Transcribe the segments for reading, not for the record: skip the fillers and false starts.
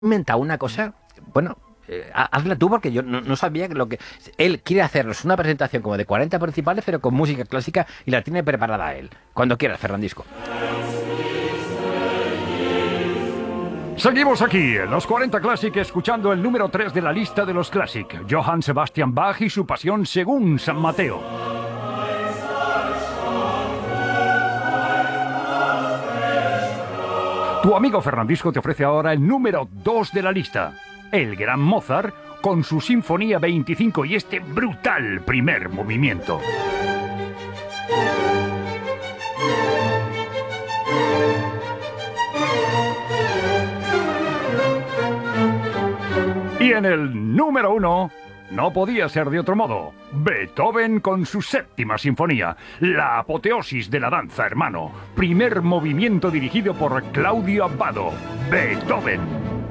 inventado una cosa, bueno, hazla tú porque yo no sabía que lo que... Él quiere hacernos una presentación como de 40 principales, pero con música clásica y la tiene preparada él. Cuando quieras, Fernandisco. Seguimos aquí en los 40 Classic escuchando el número 3 de la lista de los Classic, Johann Sebastian Bach y su Pasión según San Mateo. Tu amigo Fernandisco te ofrece ahora el número 2 de la lista, el Gran Mozart con su Sinfonía 25 y este brutal primer movimiento. Y en el número 1, no podía ser de otro modo, Beethoven con su séptima sinfonía, la apoteosis de la danza, hermano. Primer movimiento dirigido por Claudio Abbado, Beethoven.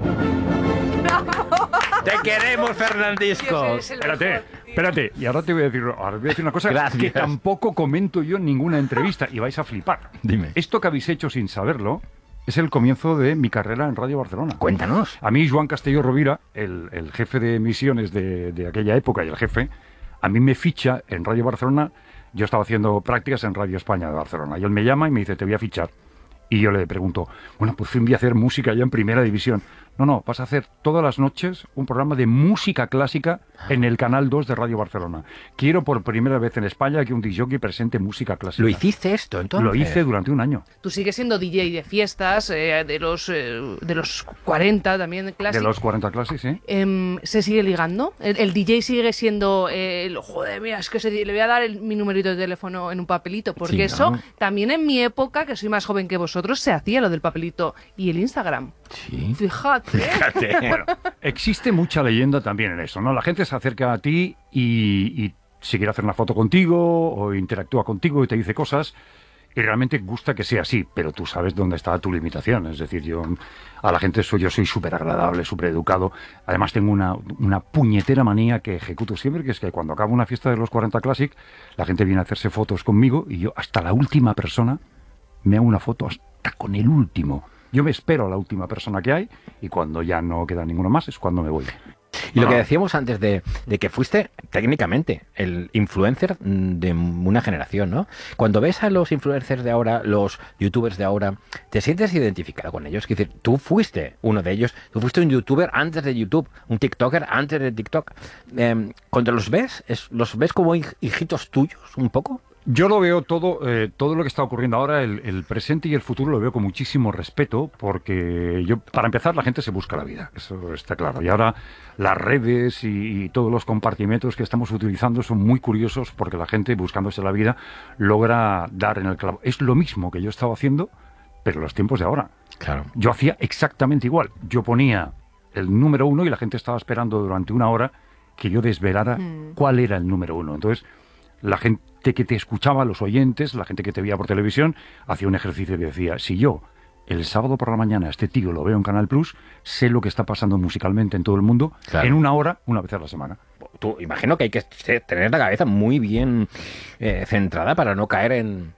¡Te queremos, Fernandisco! Espérate, y ahora te voy a decir una cosa. Gracias. Que tampoco comento yo en ninguna entrevista y vais a flipar. Dime. Esto que habéis hecho sin saberlo es el comienzo de mi carrera en Radio Barcelona. Cuéntanos. A mí, Joan Castelló Rovira, el jefe de emisiones de aquella época y el jefe, a mí me ficha en Radio Barcelona. Yo estaba haciendo prácticas en Radio España de Barcelona. Y él me llama y me dice, te voy a fichar. Y yo le pregunto, bueno, por fin voy a hacer música ya en primera división. No, vas a hacer todas las noches un programa de música clásica en el Canal 2 de Radio Barcelona. Quiero por primera vez en España que un disc-jockey presente música clásica. ¿Lo hiciste esto, entonces? Lo hice durante un año. Tú sigues siendo DJ de fiestas, de los 40 también de Classic. De los 40 Classic, sí. ¿Se sigue ligando? ¿El DJ sigue siendo joder, mira, es que le voy a dar mi numerito de teléfono en un papelito? Porque Sí, eso, ¿no? también en mi época, que soy más joven que vosotros, se hacía lo del papelito y el Instagram. Sí. Fíjate. Bueno, existe mucha leyenda también en eso, ¿no? La gente se acerca a ti y si quiere hacer una foto contigo o interactúa contigo y te dice cosas y realmente gusta que sea así, pero tú sabes dónde está tu limitación. Es decir, yo a la gente yo soy súper agradable, súper educado. Además tengo una puñetera manía que ejecuto siempre, que es que cuando acabo una fiesta de los 40 Classic, la gente viene a hacerse fotos conmigo y yo hasta la última persona me hago una foto hasta con el último. Yo me espero a la última persona que hay y cuando ya no queda ninguno más es cuando me voy. Y lo que decíamos antes de que fuiste técnicamente el influencer de una generación, ¿no? Cuando ves a los influencers de ahora, los youtubers de ahora, ¿te sientes identificado con ellos? Es decir, tú fuiste uno de ellos, tú fuiste un youtuber antes de YouTube, un tiktoker antes de TikTok. Cuando los ves como hijitos tuyos, un poco. Yo lo veo todo lo que está ocurriendo ahora, el presente y el futuro lo veo con muchísimo respeto porque para empezar, la gente se busca la vida, eso está claro. Y ahora las redes y todos los compartimentos que estamos utilizando son muy curiosos porque la gente buscándose la vida logra dar en el clavo. Es lo mismo que yo estaba haciendo, pero en los tiempos de ahora. Claro. Yo hacía exactamente igual. Yo ponía el número 1 y la gente estaba esperando durante una hora que yo desvelara cuál era el número 1. Entonces, la gente que te escuchaba, los oyentes, la gente que te veía por televisión, hacía un ejercicio que decía, si yo el sábado por la mañana a este tío lo veo en Canal Plus, sé lo que está pasando musicalmente en todo el mundo, Claro. en una hora, una vez a la semana. Tú, imagino que hay que tener la cabeza muy bien centrada para no caer en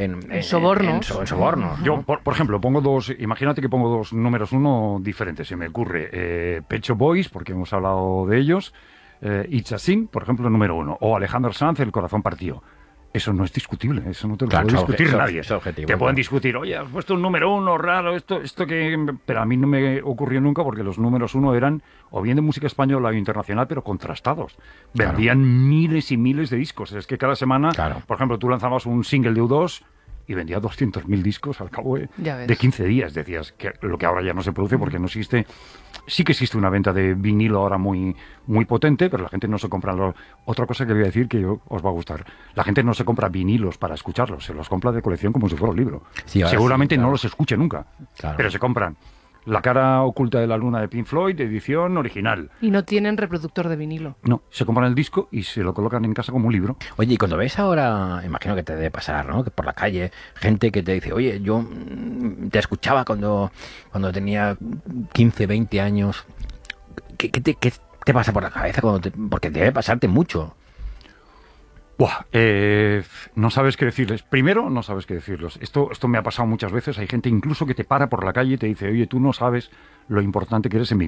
sobornos. en sobornos, ¿no? Yo, por ejemplo, imagínate que pongo dos números 1 diferentes, se me ocurre Pet Shop Boys, porque hemos hablado de ellos, It's a Sin, por ejemplo, número 1, o Alejandro Sanz, El corazón partido. Eso no es discutible, eso no te lo Claro, puede discutir eso- nadie. eso es objetivo, Te pueden claro. discutir, oye, has puesto un número 1 raro, esto que... Pero a mí no me ocurrió nunca porque los números 1 eran o bien de música española o internacional, pero contrastados. Claro. Vendían miles y miles de discos. Es que cada semana, Claro. por ejemplo, tú lanzabas un single de U2 y vendía 200.000 discos al cabo Ya ves. de 15 días. Decías que lo que ahora ya no se produce porque no existe. Sí que existe una venta de vinilo ahora muy, muy potente, pero la gente no se compra. Otra cosa que voy a decir que os va a gustar. La gente no se compra vinilos para escucharlos, se los compra de colección como si fuera un libro. Sí, ahora Seguramente sí, claro. no los escuche nunca, Claro. pero se compran La cara oculta de la luna de Pink Floyd, edición original. Y no tienen reproductor de vinilo. No, se compran el disco y se lo colocan en casa como un libro. Oye, y cuando ves ahora, imagino que te debe pasar, ¿no? Que por la calle, gente que te dice, oye, yo te escuchaba cuando tenía 15, 20 años. ¿Qué te pasa por la cabeza? Porque debe pasarte mucho. Buah, no sabes qué decirles. Primero, no sabes qué decirles. Esto me ha pasado muchas veces. Hay gente incluso que te para por la calle y te dice, oye, tú no sabes lo importante que eres en mi